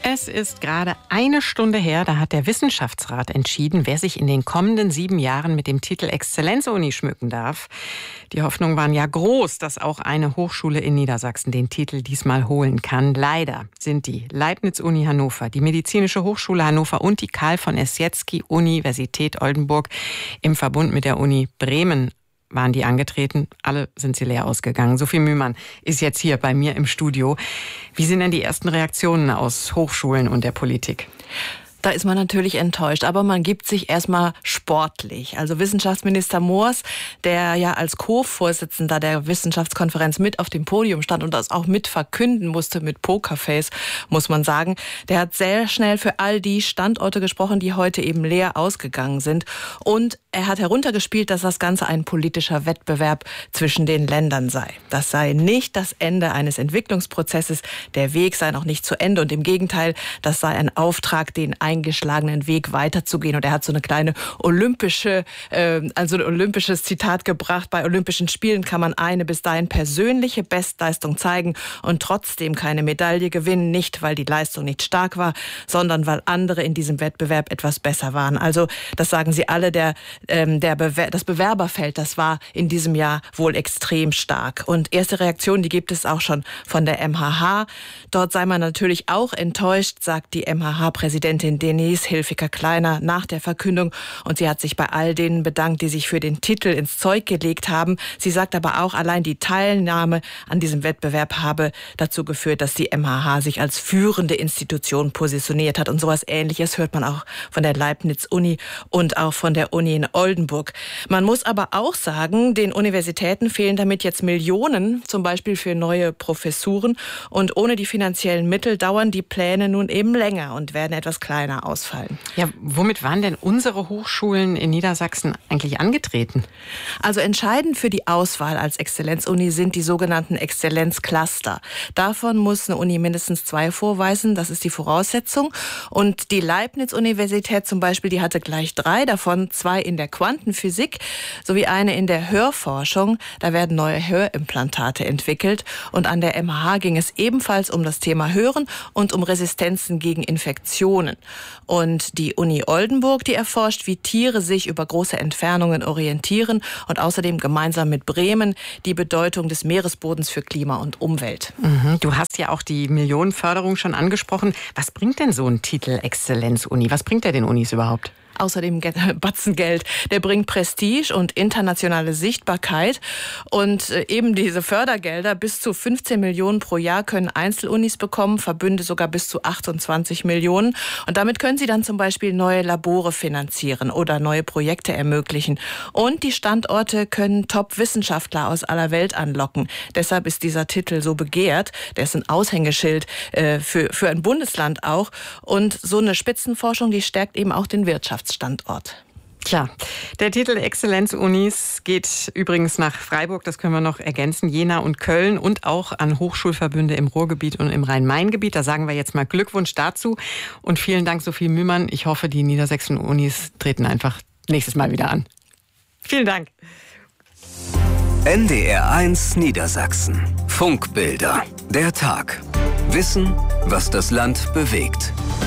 Es ist gerade eine Stunde her, da hat der Wissenschaftsrat entschieden, wer sich in den kommenden 7 Jahren mit dem Titel Exzellenzuni schmücken darf. Die Hoffnungen waren ja groß, dass auch eine Hochschule in Niedersachsen den Titel diesmal holen kann. Leider sind die Leibniz-Uni Hannover, die Medizinische Hochschule Hannover und die Karl-von-Ossietzky-Universität Oldenburg im Verbund mit der Uni Bremen waren die angetreten. Alle sind sie leer ausgegangen. Sophie Mühmann ist jetzt hier bei mir im Studio. Wie sind denn die ersten Reaktionen aus Hochschulen und der Politik? Da ist man natürlich enttäuscht, aber man gibt sich erstmal sportlich. Also Wissenschaftsminister Moors, der ja als Co-Vorsitzender der Wissenschaftskonferenz mit auf dem Podium stand und das auch mit verkünden musste, mit Pokerface, muss man sagen, der hat sehr schnell für all die Standorte gesprochen, die heute eben leer ausgegangen sind. Und er hat heruntergespielt, dass das Ganze ein politischer Wettbewerb zwischen den Ländern sei. Das sei nicht das Ende eines Entwicklungsprozesses, der Weg sei noch nicht zu Ende und im Gegenteil, das sei ein Auftrag, den eingeschlagenen Weg weiterzugehen. Und er hat so eine kleine olympisches Zitat gebracht. Bei Olympischen Spielen kann man eine bis dahin persönliche Bestleistung zeigen und trotzdem keine Medaille gewinnen. Nicht, weil die Leistung nicht stark war, sondern weil andere in diesem Wettbewerb etwas besser waren. Also, das sagen sie alle, das Bewerberfeld, das war in diesem Jahr wohl extrem stark. Und erste Reaktionen, die gibt es auch schon von der MHH. Dort sei man natürlich auch enttäuscht, sagt die MHH-Präsidentin Denise Hilfiger-Kleiner nach der Verkündung. Und sie hat sich bei all denen bedankt, die sich für den Titel ins Zeug gelegt haben. Sie sagt aber auch, allein die Teilnahme an diesem Wettbewerb habe dazu geführt, dass die MHH sich als führende Institution positioniert hat. Und sowas Ähnliches hört man auch von der Leibniz-Uni und auch von der Uni in Oldenburg. Man muss aber auch sagen, den Universitäten fehlen damit jetzt Millionen, zum Beispiel für neue Professuren. Und ohne die finanziellen Mittel dauern die Pläne nun eben länger und werden etwas kleiner ausfallen. Ja, womit waren denn unsere Hochschulen in Niedersachsen eigentlich angetreten? Also entscheidend für die Auswahl als Exzellenzuni sind die sogenannten Exzellenzcluster. Davon muss eine Uni mindestens 2 vorweisen, das ist die Voraussetzung. Und die Leibniz-Universität zum Beispiel, die hatte gleich 3, davon 2 in der Quantenphysik sowie eine in der Hörforschung. Da werden neue Hörimplantate entwickelt. Und an der MHH ging es ebenfalls um das Thema Hören und um Resistenzen gegen Infektionen. Und die Uni Oldenburg, die erforscht, wie Tiere sich über große Entfernungen orientieren und außerdem gemeinsam mit Bremen die Bedeutung des Meeresbodens für Klima und Umwelt. Du hast ja auch die Millionenförderung schon angesprochen. Was bringt denn so ein Titel Exzellenzuni? Was bringt der den Unis überhaupt? Außerdem Batzengeld. Der bringt Prestige und internationale Sichtbarkeit. Und eben diese Fördergelder, bis zu 15 Millionen pro Jahr können Einzelunis bekommen, Verbünde sogar bis zu 28 Millionen. Und damit können sie dann zum Beispiel neue Labore finanzieren oder neue Projekte ermöglichen. Und die Standorte können Top-Wissenschaftler aus aller Welt anlocken. Deshalb ist dieser Titel so begehrt. Der ist ein Aushängeschild für ein Bundesland auch. Und so eine Spitzenforschung, die stärkt eben auch den Wirtschaftsstandort. Tja, der Titel Exzellenzunis geht übrigens nach Freiburg, das können wir noch ergänzen, Jena und Köln und auch an Hochschulverbünde im Ruhrgebiet und im Rhein-Main-Gebiet. Da sagen wir jetzt mal Glückwunsch dazu und vielen Dank, Sophie Mühmann. Ich hoffe, die niedersächsischen Unis treten einfach nächstes Mal wieder an. Vielen Dank. NDR1 Niedersachsen. Funkbilder. Der Tag. Wissen, was das Land bewegt.